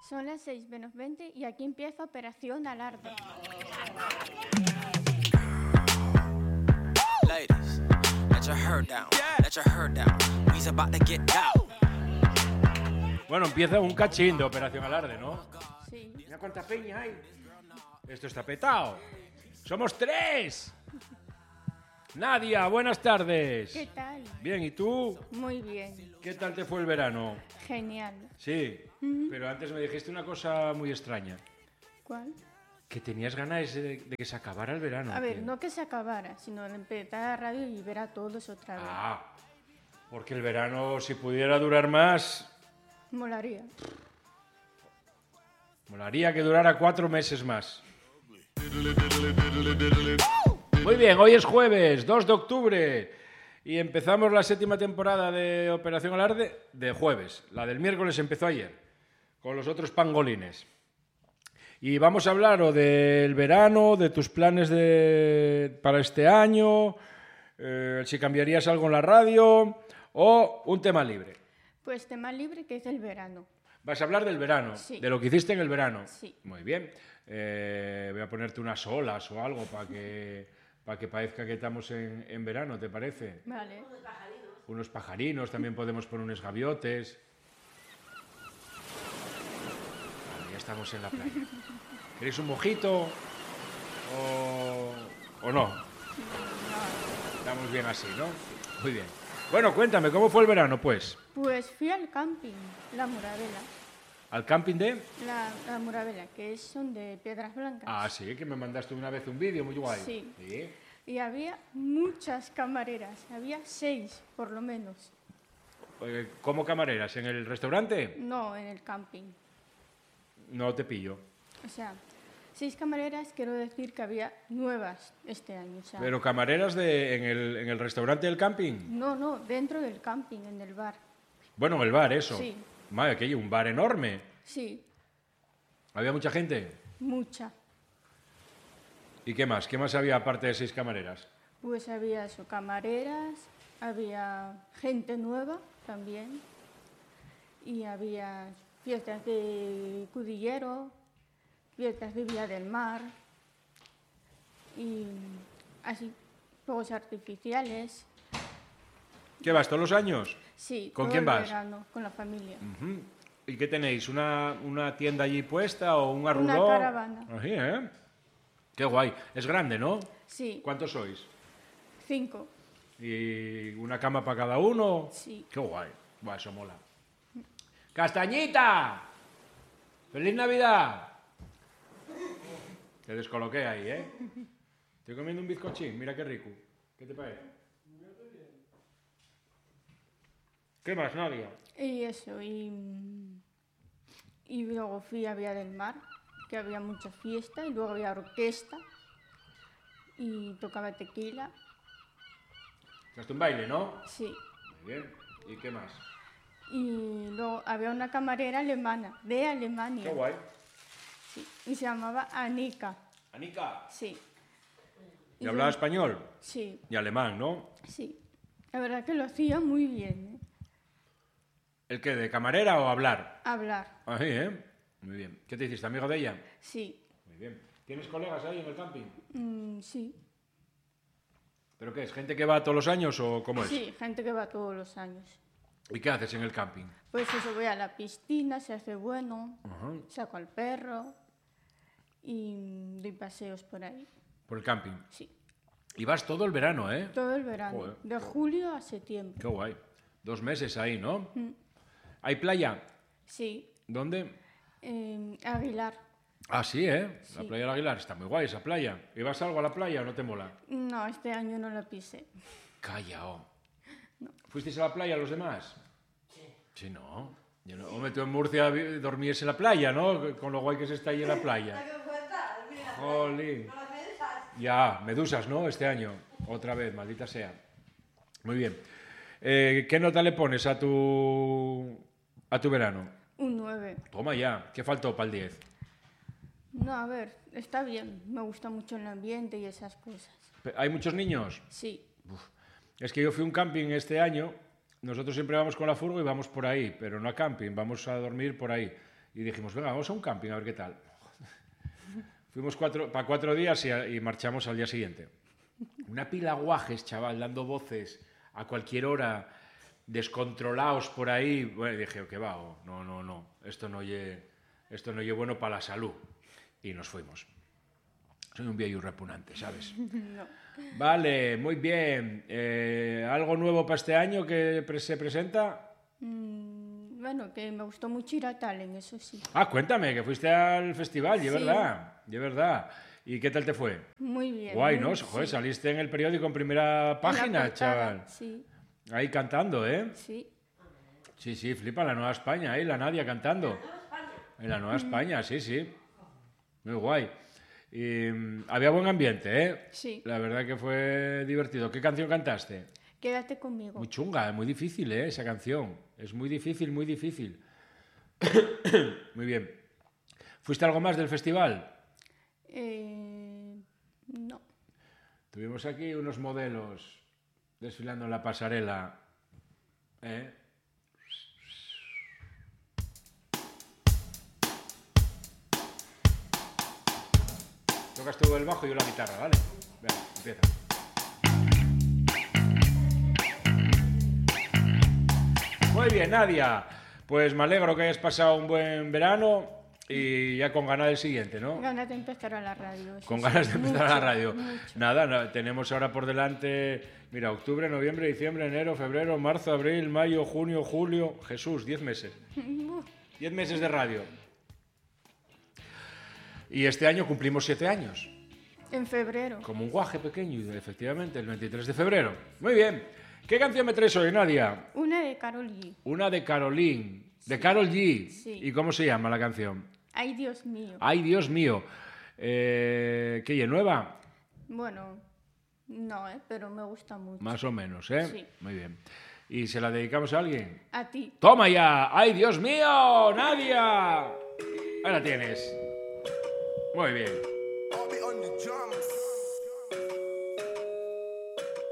Son las 6 menos 20 y aquí empieza Operación Alarde. Ladies, let your hair down, let your hair down. We's about to get down. Bueno, empieza un cachín de Operación Alarde, ¿no? Sí. Mira cuánta peña hay. Esto está petado. ¡Somos 3! Nadia, buenas tardes. ¿Qué tal? Bien, ¿y tú? Muy bien. ¿Qué tal te fue el verano? Genial. Sí, pero antes me dijiste una cosa muy extraña. ¿Cuál? Que tenías ganas de que se acabara el verano. A ver, tío. no que se acabara, sino de empezar la radio y ver a todos otra vez. Ah, porque el verano, si pudiera durar más, Molaría. molaría que durara 4 meses más. Muy bien, hoy es jueves, 2 de octubre, y empezamos la 7ª temporada de Operación Alarde de jueves. La del miércoles empezó ayer, con los otros pangolines. Y vamos a hablar o del verano, de tus planes para este año, si cambiarías algo en la radio, o un tema libre. Pues tema libre, que es el verano. Vas a hablar del verano, Sí. de lo que hiciste en el verano. Sí. Muy bien. Voy a ponerte unas olas o algo para que parezca que estamos en verano, ¿te parece? Vale. Unos pajarinos, también podemos poner unos gaviotes. Vale, ya estamos en la playa. ¿Queréis un mojito o no? Estamos bien así, ¿no? Muy bien. Bueno, cuéntame, ¿cómo fue el verano, pues? Pues fui al camping, la Muravela. ¿Al camping de...? La Muravela, que son de Piedras Blancas. Ah, sí, que me mandaste una vez un vídeo muy guay. Sí. Sí. Y había muchas camareras, había 6 por lo menos. ¿Cómo camareras? ¿En el restaurante? No, en el camping. No te pillo. O sea, 6 camareras, quiero decir que había nuevas este año. O sea, ¿Pero camareras en el restaurante del camping? no, dentro del camping, en el bar. Bueno, en el bar, eso. Sí. Madre, que hay un bar enorme. Sí, ¿Había mucha gente? mucha. ¿Y qué más? ¿Qué más había aparte de 6 camareras? Pues había eso, camareras, había gente nueva también. Y había fiestas de cudillero, fiestas de Vía del Mar. Y así, fuegos artificiales. ¿Qué vas, todos los años? Sí, ¿Con todo quién el vas? verano, con la familia. Ujú. ¿Y qué tenéis? ¿Una tienda allí puesta o un arruló? Una caravana. Así, ¿eh? Qué guay. Es grande, ¿no? Sí, ¿Cuántos sois? 5. ¿Y una cama para cada uno? Sí. Qué guay. Buah, eso mola. ¡Castañita! ¡Feliz Navidad! Te descoloqué ahí, ¿eh? Estoy comiendo un bizcochín. Mira qué rico. ¿Qué te parece? ¿Qué más, Nadia? Y eso, y luego fui a Vía del Mar, que había mucha fiesta, y luego había orquesta, y tocaba tequila, ¿Echaste un baile, no? sí. Muy bien. ¿Y qué más? Y luego había una camarera alemana, de Alemania, Qué guay. sí, y se llamaba Anika, Anika. sí. ¿Y hablaba español? Sí, Y alemán, ¿no? sí. La verdad que lo hacía muy bien, ¿eh? ¿El qué? ¿De camarera o hablar? Hablar, Ahí, ¿eh? Muy bien. ¿Qué te hiciste, amigo de ella? sí. Muy bien. ¿Tienes colegas ahí en el camping? Sí. ¿Pero qué es? ¿Gente que va todos los años o cómo es? Sí, gente que va todos los años. ¿Y qué haces en el camping? Pues eso, voy a la piscina, se hace bueno, Ajá. saco al perro y doy paseos por ahí. Por el camping. Sí, Y vas todo el verano, ¿eh? todo el verano, Joder. de julio a septiembre. Qué guay. 2 meses ahí, ¿no? ¿Hay playa? Sí, ¿Dónde? Aguilar. Ah, sí, ¿eh? La Sí. playa del Aguilar. Está muy guay esa playa. ¿Y vas algo a la playa o no te mola? No, este año no lo pisé. Calla, oh. ¿Fuisteis a la playa los demás? Sí. Sí, no. Yo no. Hombre, tú en Murcia dormías en la playa, ¿no? Con lo guay que se está ahí en la playa. Jolín. Ya, medusas, ¿no? Este año. Otra vez, maldita sea. Muy bien. ¿Qué nota le pones a tu verano? Un 9. Toma ya. ¿Qué faltó para el 10? No, a ver, está bien. Me gusta mucho el ambiente y esas cosas. ¿Hay muchos niños? Sí, Es que yo fui a un camping este año. Nosotros siempre vamos con la furgo y vamos por ahí, pero no a camping, vamos a dormir por ahí. Y dijimos, venga, vamos a un camping a ver qué tal. Fuimos para 4 días y marchamos al día siguiente. Una pila de guajes, chaval, dando voces a cualquier hora, descontrolados por ahí. Bueno, dije, ¿qué va? No, esto no es bueno para la salud. Y nos fuimos. Soy un viejo repugnante, ¿sabes? No. Vale, muy bien. ¿Algo nuevo para este año que se presenta? Bueno, que me gustó mucho ir a Tallinn, eso sí. Ah, cuéntame, que fuiste al festival, y es Sí. verdad. ¿Y qué tal te fue? Muy bien. Guay, ¿no? sí. Joder, saliste en el periódico en primera En la página, portada, chaval. Sí, Ahí cantando, ¿eh? sí. Sí, flipa la Nueva España, ahí la Nadia cantando. En la Nueva España, sí. Muy guay. Y había buen ambiente, ¿eh? Sí. La verdad que fue divertido. ¿Qué canción cantaste? Quédate conmigo. Muy chunga, muy difícil, ¿eh? Esa canción. Es muy difícil. Muy bien. ¿Fuiste a algo más del festival? No. Tuvimos aquí unos modelos desfilando en la pasarela. ¿Eh? Tocas tú el bajo y yo la guitarra, ¿vale? Venga, empieza. Muy bien, Nadia. Pues me alegro que hayas pasado un buen verano y ya con ganas del siguiente, ¿no? Ganas de empezar a la radio. Con sí, ganas de empezar a la mucho, radio. mucho. Nada, tenemos ahora por delante, mira, octubre, noviembre, diciembre, enero, febrero, marzo, abril, mayo, junio, julio. Jesús, 10 meses. 10 meses de radio. Y este año cumplimos 7 años. En febrero. Como un guaje pequeño, efectivamente, el 23 de febrero. Muy bien. ¿Qué canción me traes hoy, Nadia? Una de Karol G. Una de Caroline, de Karol G. Sí. ¿Y cómo se llama la canción? Ay, Dios mío. Ay, Dios mío. ¿Qué es nueva? Bueno, no, pero me gusta mucho. Más o menos, ¿eh? Sí. Muy bien. ¿Y se la dedicamos a alguien? A ti. ¡Toma ya! ¡Ay, Dios mío! ¡Nadia! Ahí la tienes. Muy bien.